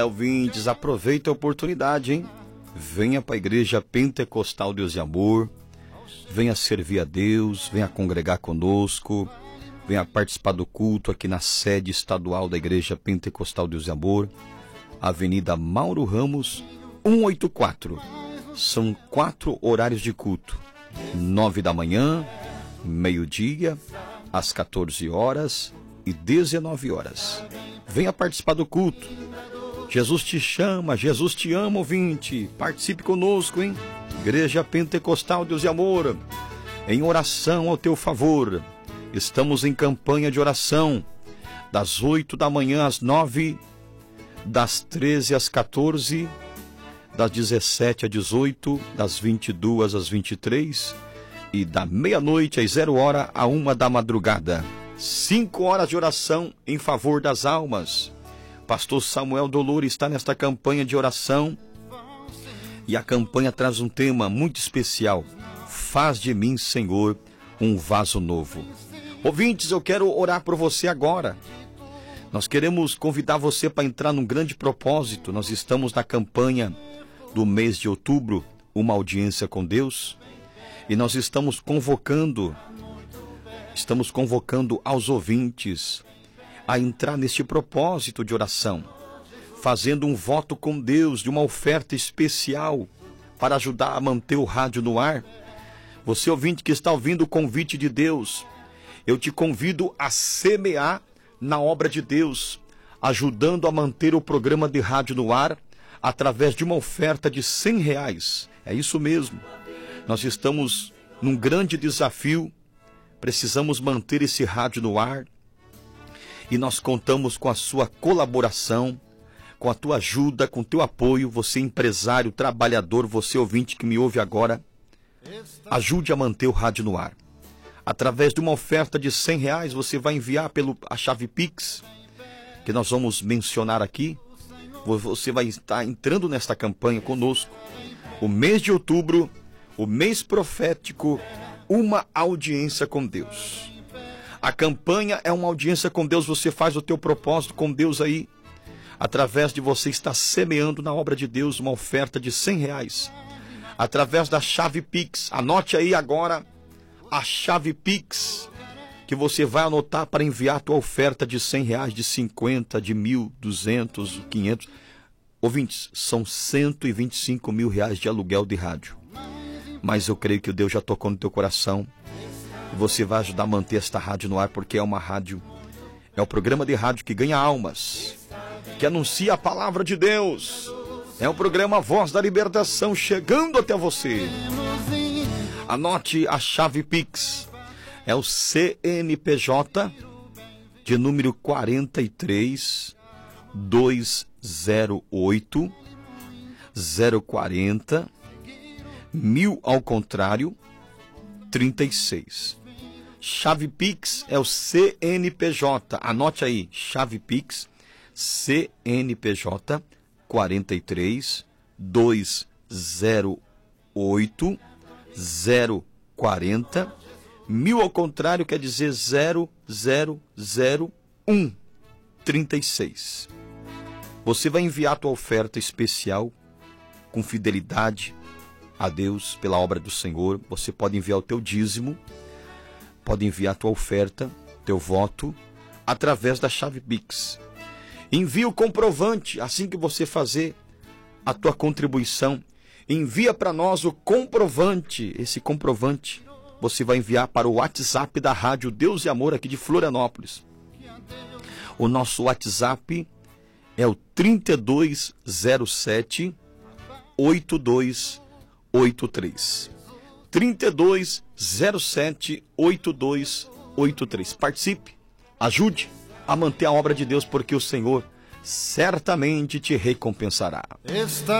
ouvintes, aproveita a oportunidade, hein? Venha para a Igreja Pentecostal Deus e Amor, venha servir a Deus, venha congregar conosco, venha participar do culto aqui na sede estadual da Igreja Pentecostal Deus e Amor, Avenida Mauro Ramos, 184. São 4 horários de culto: 9 da manhã, meio-dia, às 14 horas e 19 horas. Venha participar do culto. Jesus te chama, Jesus te ama, ouvinte. Participe conosco, hein? Igreja Pentecostal Deus e Amor, em oração ao teu favor. Estamos em campanha de oração, das 8 da manhã às 9, das 13 às 14, das 17 às 18, das 22 às 23 e da meia-noite às 0 hora a 1 da madrugada. 5 horas de oração em favor das almas. Pastor Samuel Dolores está nesta campanha de oração e a campanha traz um tema muito especial: faz de mim, Senhor, um vaso novo. Ouvintes, eu quero orar por você agora. Nós queremos convidar você para entrar num grande propósito. Nós estamos na campanha do mês de outubro, uma audiência com Deus, e nós estamos convocando aos ouvintes a entrar neste propósito de oração, fazendo um voto com Deus de uma oferta especial para ajudar a manter o rádio no ar. Você, ouvinte que está ouvindo o convite de Deus, eu te convido a semear na obra de Deus, ajudando a manter o programa de rádio no ar através de uma oferta de R$100. É isso mesmo. Nós estamos num grande desafio. Precisamos manter esse rádio no ar e nós contamos com a sua colaboração, com a tua ajuda, com o teu apoio. Você empresário, trabalhador, você ouvinte que me ouve agora, ajude a manter o rádio no ar. Através de uma oferta de R$100, você vai enviar a chave Pix, que nós vamos mencionar aqui. Você vai estar entrando nesta campanha conosco. O mês de outubro, o mês profético, uma audiência com Deus. A campanha é uma audiência com Deus. Você faz o teu propósito com Deus aí, através de você estar semeando na obra de Deus uma oferta de R$100, através da chave Pix. Anote aí agora a chave Pix, que você vai anotar para enviar a tua oferta de R$100, de 50, de 1.000, 200, 500. Ouvintes, são R$125 mil de aluguel de rádio. Mas eu creio que Deus já tocou no teu coração e você vai ajudar a manter esta rádio no ar, porque é uma rádio, é um programa de rádio que ganha almas, que anuncia a palavra de Deus. É um programa Voz da Libertação chegando até você. Anote a chave Pix. É o CNPJ de número 43 208 040 1000 ao contrário 36. Chave Pix é o CNPJ. Anote aí, chave Pix CNPJ 43 208 040 1000 ao contrário quer dizer 0001 36. Você vai enviar a tua oferta especial com fidelidade a Deus pela obra do Senhor. Você pode enviar o teu dízimo, pode enviar a tua oferta, teu voto, através da chave Pix. Envia o comprovante. Assim que você fazer a tua contribuição, envia para nós o comprovante. Esse comprovante você vai enviar para o WhatsApp da Rádio Deus e Amor aqui de Florianópolis. O nosso WhatsApp é o 3207 8283. 3207 8283. Participe, ajude a manter a obra de Deus, porque o Senhor certamente te recompensará.